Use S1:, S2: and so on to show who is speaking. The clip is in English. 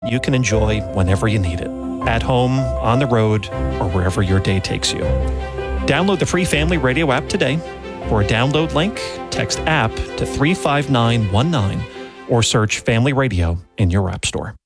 S1: you can enjoy whenever you need it, at home, on the road, or wherever your day takes you. Download the free Family Radio app today. For a download link, text app to 35919 or search Family Radio in your app store.